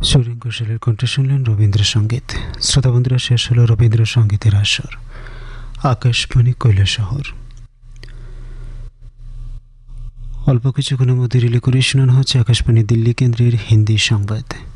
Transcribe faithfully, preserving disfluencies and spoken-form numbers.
সুরিং ঘোষালের কণ্ঠে শুনলেন রবীন্দ্রসঙ্গীত। শ্রোতা বন্ধুরা, শেষ হলো রবীন্দ্রসঙ্গীতের আসর। আকাশবাণী কৈলাসহর। অল্প কিছুক্ষণের মধ্যে রিলে করে শোনানো হচ্ছে আকাশবাণী দিল্লি কেন্দ্রের হিন্দি সংবাদ।